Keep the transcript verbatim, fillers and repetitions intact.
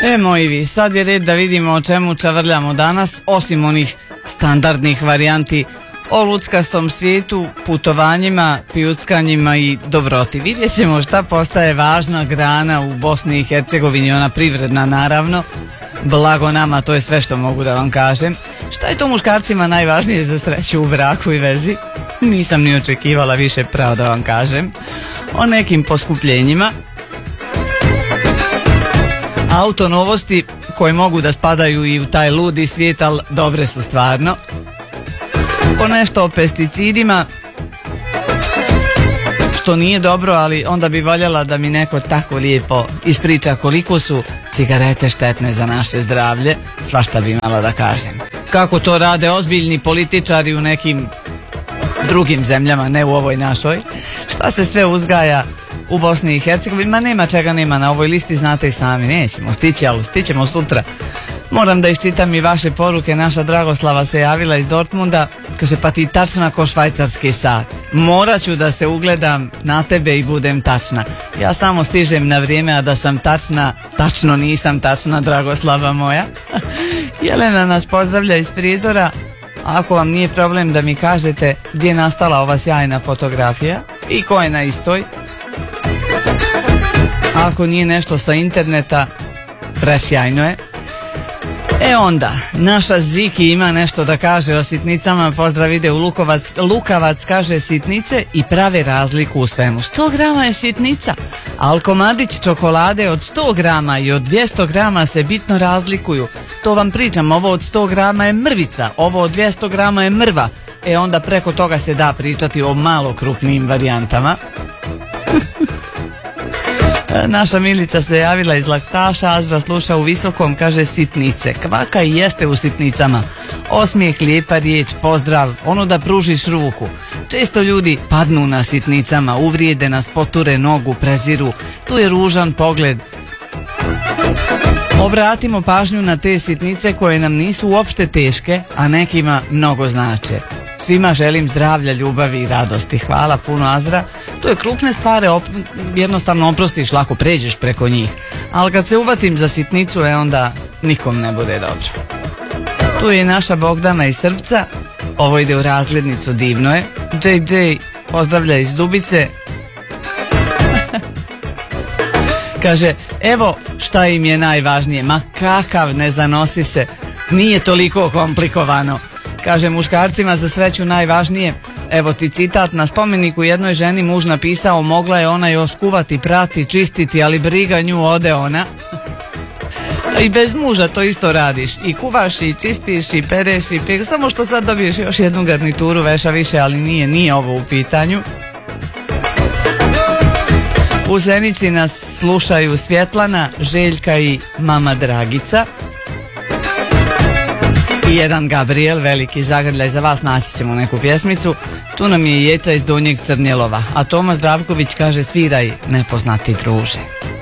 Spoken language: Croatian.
E moji vi, sad je red da vidimo o čemu čavrljamo danas, osim onih standardnih varijanti o luckastom svijetu, putovanjima, pijuckanjima i dobroti. Vidjet ćemo šta postaje važna grana u Bosni i Hercegovini, ona privredna naravno. Blago nama, to je sve što mogu da vam kažem. Šta je to muškarcima najvažnije za sreću u braku i vezi? Nisam ni očekivala više, pravo da vam kažem. O nekim poskupljenjima. Auto novosti koje mogu da spadaju i u taj ludi svijet, ali dobre su stvarno. Po nešto o pesticidima, što nije dobro, ali onda bi voljela da mi neko tako lijepo ispriča koliko su cigarete štetne za naše zdravlje. Svašta bi imala da kažem. Kako to rade ozbiljni političari u nekim drugim zemljama, ne u ovoj našoj. Šta se sve uzgaja u Bosni i Hercegovini? Ma nema čega nema na ovoj listi, znate i sami. Nećemo stići, ali stićemo sutra. Moram da iščitam i vaše poruke. Naša Dragoslava se javila iz Dortmunda. Kaže, pa ti tačna ko švajcarski sat. Morat ću da se ugledam na tebe i budem tačna. Ja samo stižem na vrijeme, a da sam tačna, tačno nisam tačna, Dragoslava moja. Jelena nas pozdravlja iz Prijedora. Ako vam nije problem da mi kažete gdje je nastala ova sjajna fotografija i ko je na istoj. Ako nije nešto sa interneta, presjajno je. E onda, naša Ziki ima nešto da kaže o sitnicama. Pozdrav ide u Lukovac. Lukavac kaže sitnice i prave razliku u svemu. sto grama je sitnica, ali komadić čokolade od sto grama i od dvjesto grama se bitno razlikuju. To vam pričam, ovo od sto grama je mrvica, ovo od dvjesto grama je mrva. E onda preko toga se da pričati o malo krupnijim varijantama. Naša Milica se javila iz Laktaša, Azra sluša u Visokom, kaže sitnice. Kvaka i jeste u sitnicama. Osmijeh, lijepa riječ, pozdrav, ono da pružiš ruku. Često ljudi padnu na sitnicama, uvrijede nas, poture nogu, preziru. Tu je ružan pogled. Obratimo pažnju na te sitnice koje nam nisu uopšte teške, a nekima mnogo znače. Svima želim zdravlja, ljubavi i radosti. Hvala puno, Azra. To je krupne stvari, op- jednostavno oprostiš, lako pređeš preko njih. Ali kad se uvatim za sitnicu, e onda nikom ne bude dobro. Tu je naša Bogdana iz Srpca. Ovo ide u razglednicu, divno je. džej džej pozdravlja iz Dubice. Kaže, evo šta im je najvažnije. Ma kakav, ne zanosi se. Nije toliko komplikovano. Kaže, muškarcima za sreću najvažnije, evo ti citat, na spomeniku jednoj ženi muž napisao, mogla je ona još kuvati, prati, čistiti, ali briga nju, ode ona. I bez muža to isto radiš, i kuvaš, i čistiš, i pereš, i pek, samo što sad dobiješ još jednu garnituru, veša više, ali nije, nije ovo u pitanju. U Zenici nas slušaju Svjetlana, Željka i mama Dragica. I jedan Gabriel, veliki zagrljaj za vas, naći ćemo neku pjesmicu. Tu nam je Jeca iz Donjeg Crnjelova, a Toma Zdravković kaže sviraj nepoznati druže.